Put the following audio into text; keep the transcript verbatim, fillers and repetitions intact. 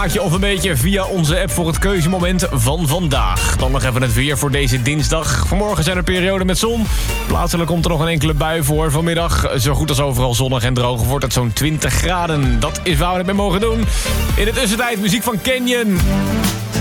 plaatje of een beetje via onze app voor het keuzemoment van vandaag. Dan nog even het weer voor deze dinsdag. Vanmorgen zijn er perioden met zon. Plaatselijk komt er nog een enkele bui voor. Vanmiddag zo goed als overal zonnig en droog wordt het zo'n twintig graden. Dat is waar we het mee mogen doen. In de tussentijd muziek van Canyon.